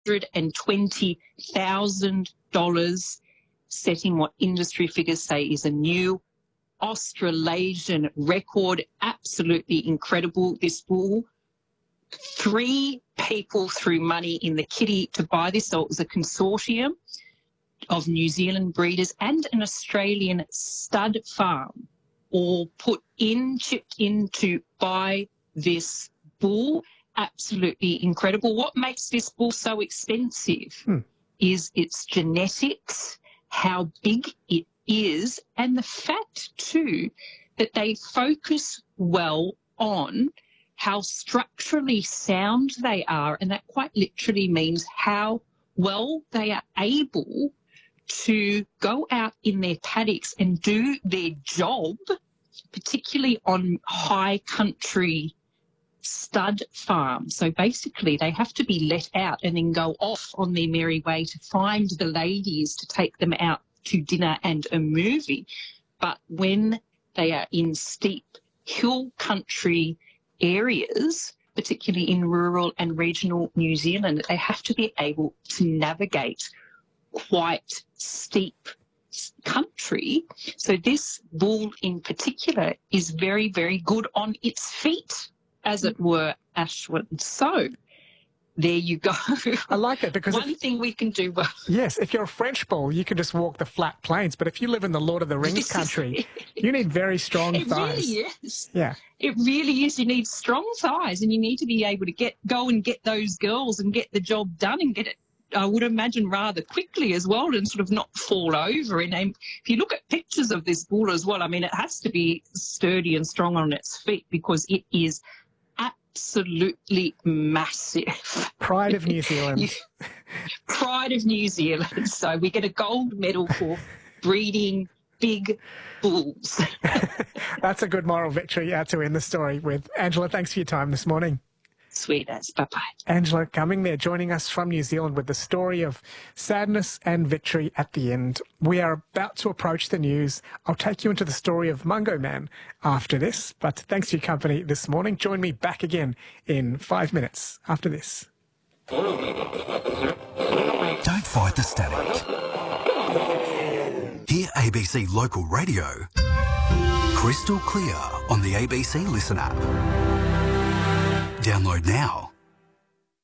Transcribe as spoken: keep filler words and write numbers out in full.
hundred twenty thousand dollars, setting what industry figures say is a new Australasian record. Absolutely incredible, this bull. Three people threw money in the kitty to buy this, so it was a consortium of New Zealand breeders and an Australian stud farm all put in, chipped in to buy this bull. Absolutely incredible. What makes this bull so expensive hmm. is its genetics, how big it is, and the fact too that they focus well on how structurally sound they are, and that quite literally means how well they are able to go out in their paddocks and do their job, particularly on high country stud farms. So basically they have to be let out and then go off on their merry way to find the ladies to take them out to dinner and a movie. But when they are in steep hill country areas, particularly in rural and regional New Zealand, they have to be able to navigate quite steep country. So this bull in particular is very, very good on its feet, as it were, Ashwin. So there you go. I like it because... One if, thing we can do well. Yes, if you're a French bull, you can just walk the flat plains. But if you live in the Lord of the Rings country, you need very strong it thighs. It really is. Yeah. It really is. You need strong thighs, and you need to be able to get go and get those girls and get the job done and get it, I would imagine, rather quickly as well, and sort of not fall over. And if you look at pictures of this bull as well, I mean, it has to be sturdy and strong on its feet because it is absolutely massive. Pride of New Zealand. Pride of New Zealand. So we get a gold medal for breeding big bulls. That's a good moral victory uh, to end the story with. Angela, thanks for your time this morning. Sweet as. Bye-bye. Angela Cumming there, joining us from New Zealand with the story of sadness and victory at the end. We are about to approach the news. I'll take you into the story of Mungo Man after this, but thanks for your company this morning. Join me back again in five minutes after this. Don't fight the static. Hear A B C Local Radio crystal clear on the A B C Listen app. Download now.